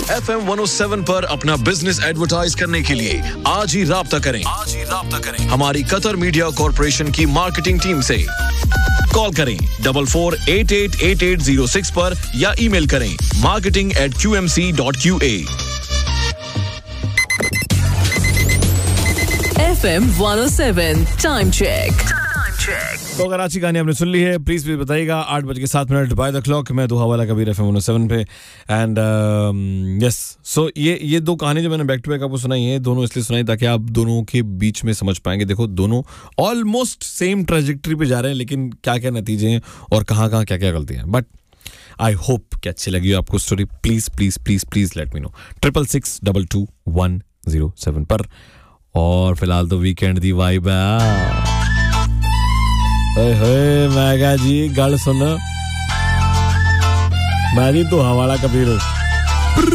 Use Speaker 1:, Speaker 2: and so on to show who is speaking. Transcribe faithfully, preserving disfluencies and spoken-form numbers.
Speaker 1: F M one O seven पर अपना business advertise करने के लिए आज ही राब्ता करें आज ही राब्ता करें हमारी कतर मीडिया कॉर्पोरेशन की मार्केटिंग टीम से। कॉल करें double four eight eight eight eight zero six पर या ईमेल करें marketing eight Q M C dot Q A.
Speaker 2: F M one O seven time check.
Speaker 3: तो अगर आज की कहानी आपने सुन ली है प्लीज प्लीज बताइएगा। आठ बज के सात मिनट बाय द क्लॉक मैं दो हवाला Kabir F M one O seven पे एंड यस सो ये ये दो कहानी जो मैंने बैक टू बैक आपको सुनाई है दोनों इसलिए सुनाई ताकि आप दोनों के बीच में समझ पाएंगे। देखो दोनों ऑलमोस्ट सेम ट्रेजेक्टरी पे जा रहे हैं लेकिन क्या क्या नतीजे हैं और कहाँ कहाँ क्या क्या गलतियां हैं। बट आई होप कि अच्छी लगी हो आपको story. Please please please please let me know triple six double two one zero seven पर। और फिलहाल तो वीकेंड दी वाइब है। मैं जी गल सुन मैं जी तो हवाला कबीर